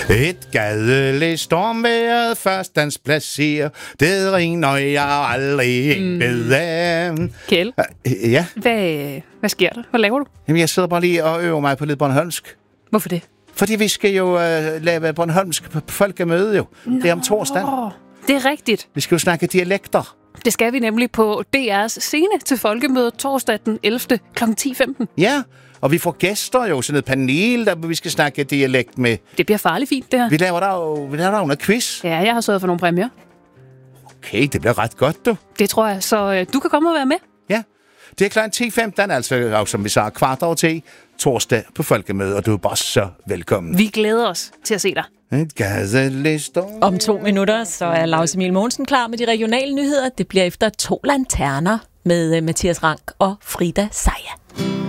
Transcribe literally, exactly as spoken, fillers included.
Et gadeligt stormværet førstens placerer. Det ringer jeg aldrig mm. bedre. Kjeld? Uh, ja? Hvad, hvad sker der? Hvad laver du? Jamen, jeg sidder bare lige og øver mig på lidt bornholmsk. Hvorfor det? Fordi vi skal jo uh, lave bornholmsk folkemøde jo. Nå, det er om torsdag. Det er rigtigt. Vi skal jo snakke dialekter. Det skal vi nemlig på D R's scene til folkemødet torsdag den ellevte klokken ti femten. Ja, og vi får gæster jo, sådan et panel, der vi skal snakke dialekt med. Det bliver farligt fint, det her. Vi laver der jo, vi laver der jo noget quiz. Ja, jeg har sørget for nogle præmier. Okay, det bliver ret godt, du. Det tror jeg, så øh, du kan komme og være med. Ja, det er klokken ti femten, altså, som vi sagde, kvart over ti, torsdag på folkemødet, og du er bare så velkommen. Vi glæder os til at se dig. Om to minutter, så er Lars Emil Mogensen klar med de regionale nyheder. Det bliver efter to lanterner med Mathias Rank og Frida Seja.